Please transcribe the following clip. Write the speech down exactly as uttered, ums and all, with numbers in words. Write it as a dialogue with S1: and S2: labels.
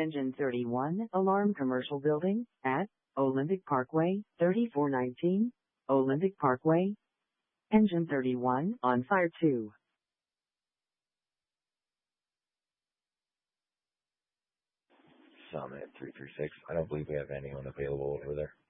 S1: Engine thirty-one, Alarm Commercial Building, at Olympic Parkway, thirty-four nineteen, Olympic Parkway. Engine thirty-one, on fire two.
S2: Summit three three six. I don't believe we have anyone available over there.